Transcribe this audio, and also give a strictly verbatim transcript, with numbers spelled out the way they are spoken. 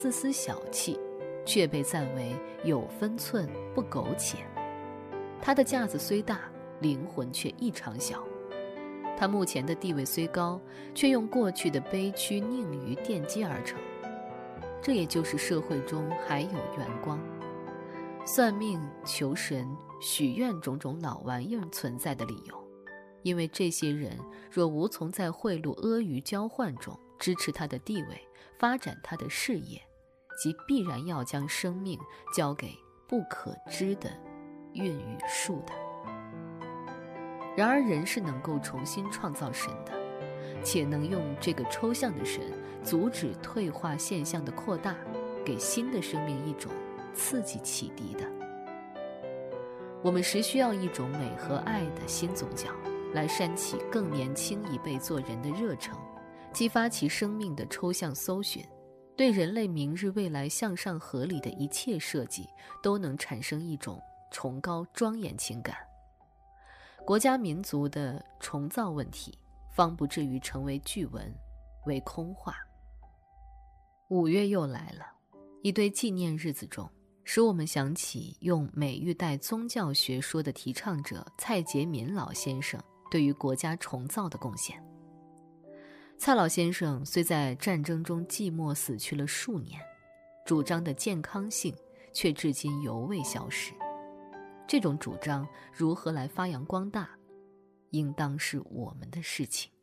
自私小气，却被赞为有分寸不苟且。他的架子虽大，灵魂却异常小。他目前的地位虽高，却用过去的悲屈佞愚奠基而成。这也就是社会中还有圆光。算命、求神、许愿种种老玩意儿存在的理由，因为这些人若无从在贿赂阿谀交换中支持他的地位，发展他的事业，即必然要将生命交给不可知的运与数的。然而人是能够重新创造神的，且能用这个抽象的神阻止退化现象的扩大，给新的生命一种刺激启迪的。我们实需要一种美和爱的新宗教，来煽起更年轻一辈做人的热诚，激发其生命的抽象搜寻，对人类明日未来向上合理的一切设计都能产生一种崇高庄严情感。国家民族的重造问题方不至于成为句文，为空话。五月又来了，一堆纪念日子中，使我们想起用美育代宗教学说的提倡者蔡洁民老先生对于国家重造的贡献。蔡老先生虽在战争中寂寞死去了数年，主张的健康性却至今犹未消失。这种主张如何来发扬光大，应当是我们的事情。